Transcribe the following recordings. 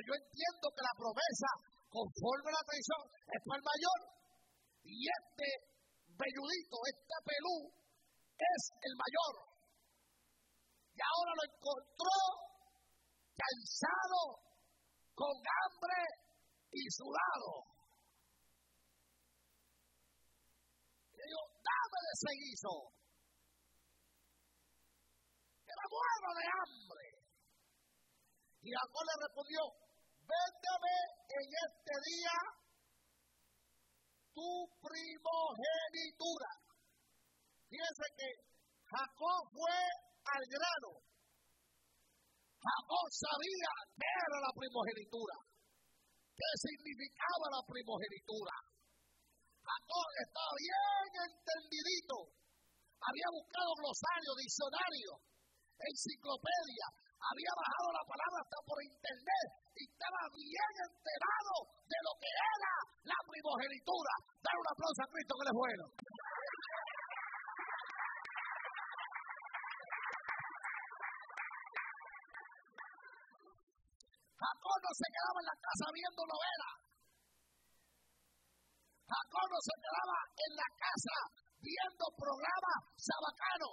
yo entiendo que la promesa, conforme a la tradición, es para el mayor. Y este velludito, este pelú, es el mayor. Y ahora lo encontró cansado, con hambre y sudado. Y dijo, dame de ese guiso, que me muero de hambre. Y Jacob le respondió, véndeme en este día tu primogenitura. Fíjense que Jacob fue al grano. Jacob sabía qué era la primogenitura, qué significaba la primogenitura. Jacob estaba bien entendidito. Había buscado glosario, diccionario, enciclopedia. Había bajado la palabra hasta por internet y estaba bien enterado de lo que era la primogenitura. Dar un aplauso a Cristo que le es bueno. Jacob no se quedaba en la casa viendo novelas. Jacob no se quedaba en la casa viendo programas sabacanos.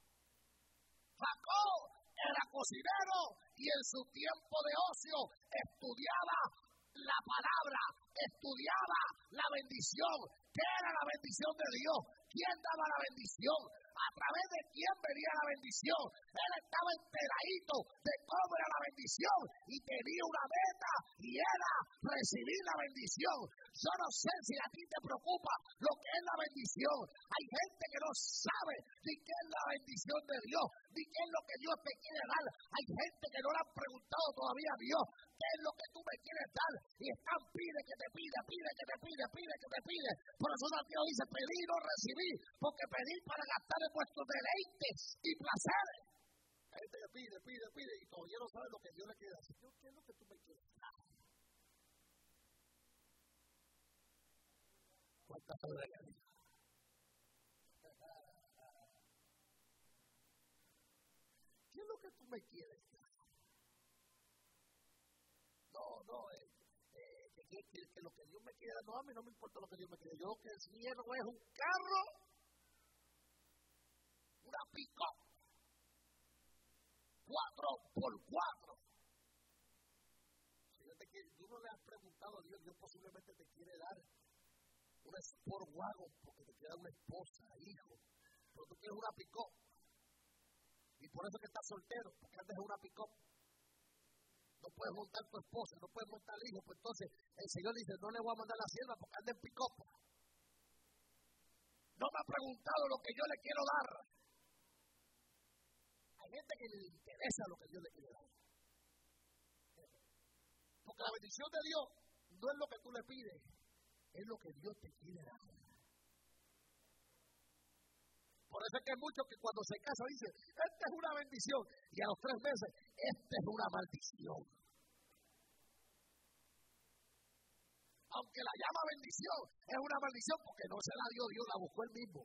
Jacob era cocinero y en su tiempo de ocio estudiaba la palabra, estudiaba la bendición. ¿Qué era la bendición de Dios? ¿Quién daba la bendición? ¿A través de quién venía la bendición? Él estaba enteradito de cómo era la bendición y tenía una meta y era recibir la bendición. Yo no sé si a ti te preocupa lo que es la bendición. Hay gente que no sabe ni qué es la bendición de Dios, ni qué es lo que Dios te quiere dar. Hay gente que no le han preguntado todavía a Dios qué es lo que tú me quieres dar y están pide que te pide. Por eso Dios dice pedir o recibir, porque pedir para gastar en vuestros deleites y placeres. Hay gente que pide y todavía no sabe lo que Dios le quiere dar. Señor, ¿qué es lo que tú me quieres dar? ¿Cuántas palabras? ¿Qué es lo que tú me quieres dar? Que lo que Dios me quiere dar, no, a mí no me importa lo que Dios me quiere. Yo lo que quiero es un carro, una pick-up 4x4. Si tú no le has preguntado a Dios, Dios posiblemente te quiere dar un Sport Wagon porque te quiere dar una esposa, hijo, pero tú quieres una pick-up. Y por eso que estás soltero, porque antes es una pick-up. No puedes montar tu esposa, no puedes montar el hijo, pues entonces el Señor dice, no le voy a mandar la sierva porque anda en pick-up. No me ha preguntado lo que yo le quiero dar. Hay gente que le interesa lo que Dios le quiere dar. Porque la bendición de Dios no es lo que tú le pides, es lo que Dios te quiere dar. Por eso es que hay muchos que cuando se casan dicen, esta es una bendición, y a los 3 meses, esta es una maldición. Aunque la llama bendición, es una maldición porque no se la dio Dios, la buscó él mismo.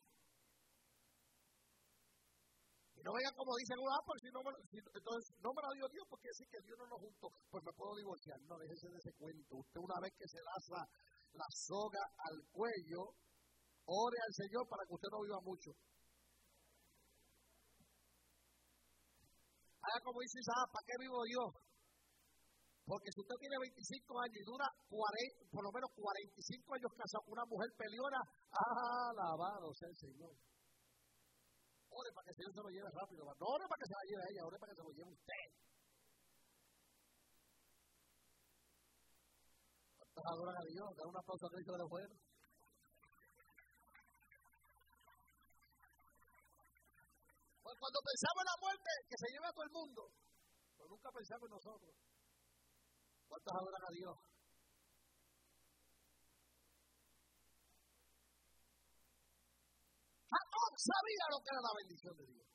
Y no vengan como dicen, pues entonces no me la dio Dios porque decir que Dios no nos juntó, pues me puedo divorciar. No, déjese de ese cuento. Usted una vez que se laza la soga al cuello, ore al Señor para que usted no viva mucho. Haga como dice Isaac, ¿para qué vivo yo? Porque si usted tiene 25 años y dura 40, por lo menos 45 años casado con una mujer peleona, alabado sea el Señor. Ore para que el Señor se lo lleve rápido. No ore para que se la lleve a ella, ore para que se lo lleve usted. ¿Cuántos adoran a Dios? Dan un aplauso a Cristo de los buenos. Pues cuando pensamos en la muerte, que se lleve a todo el mundo, pero nunca pensamos en nosotros. ¿Cuántos adoran a Dios? Jacob sabía lo que era la bendición de Dios.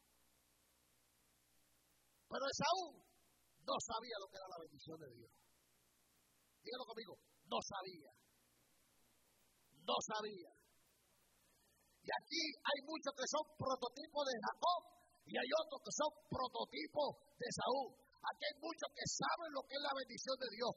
Pero Esaú no sabía lo que era la bendición de Dios. Dígalo conmigo, no sabía. No sabía. Y aquí hay muchos que son prototipos de Jacob y hay otros que son prototipos de Esaú. Aquí hay muchos que saben lo que es la bendición de Dios,